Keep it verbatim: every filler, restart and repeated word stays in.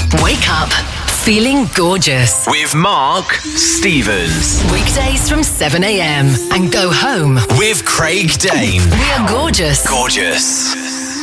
Wake up feeling gorgeous with Mark Stevens. Weekdays from seven a.m. and go home with Craig Dane. We are gorgeous. Gorgeous.